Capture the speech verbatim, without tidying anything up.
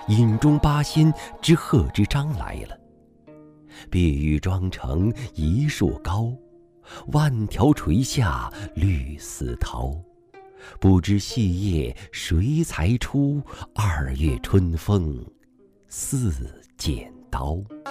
饮中八仙之贺知章来了。碧玉妆成一树高，万条垂下绿丝绦。不知细叶谁裁出？二月春风似剪刀。